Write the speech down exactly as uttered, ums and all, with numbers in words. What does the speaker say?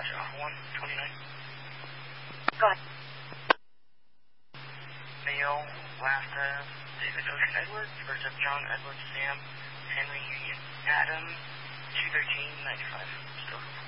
one twenty-nine. Go ahead. Male, last of David Ocean Edwards, first of John Edwards Sam Henry Union Adam, two thirteen ninety-five. Still.